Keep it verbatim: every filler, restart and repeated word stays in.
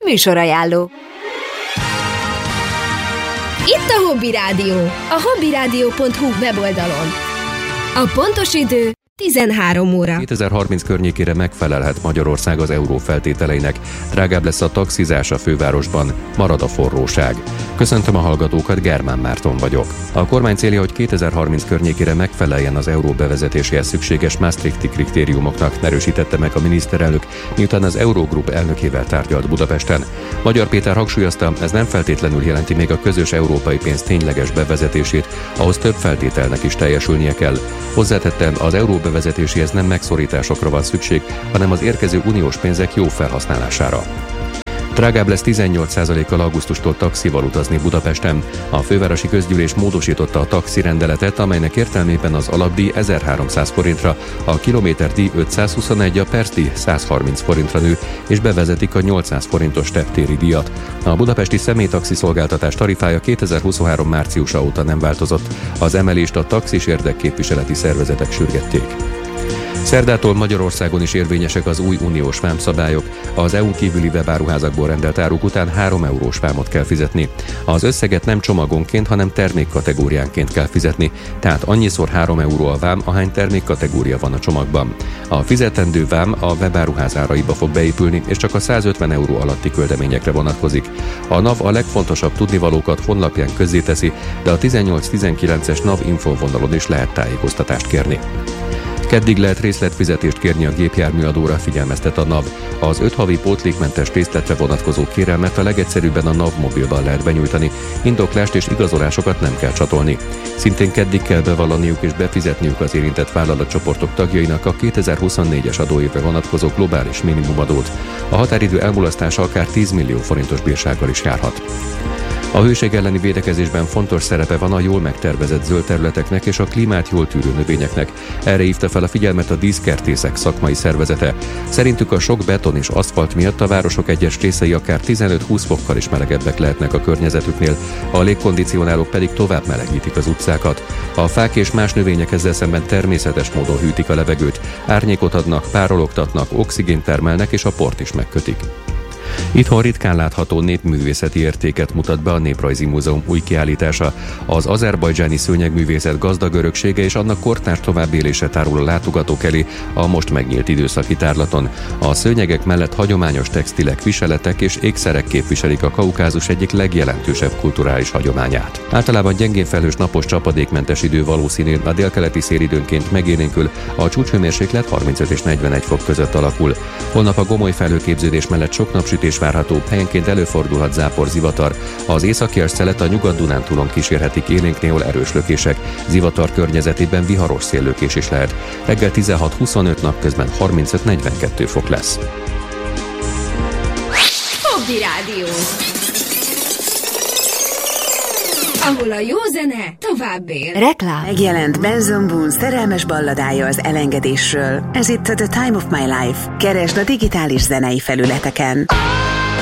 Műsorajánló. Itt a Hobby Rádió, a hobbyradio pont hu weboldalon. A pontos idő tizenhárom óra. kétezer-harminc környékére megfelelhet Magyarország az euró feltételeinek. Drágább lesz a taxizás a fővárosban, marad a forróság. Köszöntöm a hallgatókat, Germán Márton vagyok. A kormány célja, hogy kétezer-harminc környékére megfeleljen az euró bevezetéséhez szükséges Maastrichti kritériumoknak, erősítette meg a miniszterelnök, miután az Eurogroup elnökével tárgyalt Budapesten. Magyar Péter hangsúlyozta, ez nem feltétlenül jelenti még a közös európai pénz tényleges bevezetését, ahhoz több feltételnek is teljesülnie kell. Hozzátette, az euró bevezetéséhez nem megszorításokra van szükség, hanem az érkező uniós pénzek jó felhasználására. Drágább lesz tizennyolc százalékkal augusztustól taxival utazni Budapesten. A fővárosi közgyűlés módosította a taxi rendeletet, amelynek értelmében az alapdíj ezerháromszáz forintra, a kilométerdíj ötszázhuszonegy, a percdíj száz harminc forintra nő, és bevezetik a nyolcszáz forintos reptéri díjat. A budapesti személytaxi szolgáltatás tarifája kétezer-huszonhárom márciusa óta nem változott. Az emelést a taxis érdekképviseleti szervezetek sürgették. Szerdától Magyarországon is érvényesek az új uniós vámszabályok. Az é u-n kívüli webáruházakból rendelt áruk után három eurós vámot kell fizetni. Az összeget nem csomagonként, hanem termékkategóriánként kell fizetni, tehát annyiszor három euró a vám, ahány termékkategória van a csomagban. A fizetendő vám a webáruház áraiba fog beépülni, és csak a százötven euró alatti küldeményekre vonatkozik. A NAV a legfontosabb tudnivalókat honlapján közzéteszi, de a tizennyolc tizenkilences NAV infovonalon is lehet tájékoztatást kérni. Keddig lehet részletfizetést kérni a gépjárműadóra, figyelmeztet a NAV. Az öt havi pótlékmentes részletre vonatkozó kérelmet a legegyszerűbben a NAV mobilban lehet benyújtani, indoklást és igazolásokat nem kell csatolni. Szintén keddig kell bevallaniuk és befizetniük az érintett vállalatcsoportok tagjainak a kétezer-huszonnégyes adóévre vonatkozó globális minimumadót. A határidő elmulasztása akár tíz millió forintos bírsággal is járhat. A hőség elleni védekezésben fontos szerepe van a jól megtervezett zöld területeknek és a klímát jól tűrő növényeknek. Erre hívta fel a figyelmet a díszkertészek szakmai szervezete. Szerintük a sok beton és aszfalt miatt a városok egyes részei akár tizenöt-húsz fokkal is melegebbek lehetnek a környezetüknél, a légkondicionálók pedig tovább melegítik az utcákat. A fák és más növények ezzel szemben természetes módon hűtik a levegőt, árnyékot adnak, párologtatnak, oxigént termelnek és a port is megkötik. Itthon ritkán látható népművészeti értéket mutat be a Néprajzi Múzeum új kiállítása. Az azerbajdzsáni szőnyegművészet gazdag öröksége és annak kortárs továbbélése tárul a látogatók elé a most megnyílt időszaki tárlaton. A szőnyegek mellett hagyományos textilek, viseletek és ékszerek képviselik a Kaukázus egyik legjelentősebb kulturális hagyományát. Általában gyengén felhős, napos, csapadékmentes idő valószínű, a délkeleti szél időnként megélénkül, a csúcshőmérséklet harmincöt és negyvenegy fok között alakul. Holnap a gomoly felhőképződés mellett sok napsütés várható, helyenként előfordulhat zápor, zivatar. Az északi szelet a Nyugat-Dunántúlon kísérhetik élénk, néhol erős lökések. Zivatar környezetében viharos széllökés is lehet. Reggel tizenhat-huszonöt, napközben harmincöt-negyvenkettő fok lesz. Hobby Rádió, ahol a jó zene tovább él. Reklám. Megjelent Benson Boone szerelmes balladája az elengedésről. Ez itt a The Time of My Life. Keresd a digitális zenei felületeken.